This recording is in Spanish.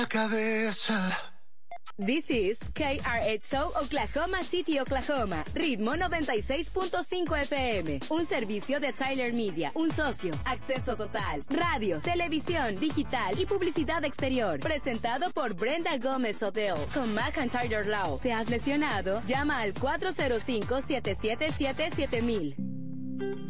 cabeza. This is KRXO Oklahoma City, Oklahoma. Ritmo 96.5 FM. Un servicio de Tyler Media. Un socio. Acceso total. Radio, televisión, digital y publicidad exterior. Presentado por Brenda Gómez Hotel. Con McIntyre Law. ¿Te has lesionado? Llama al 405-777-7000.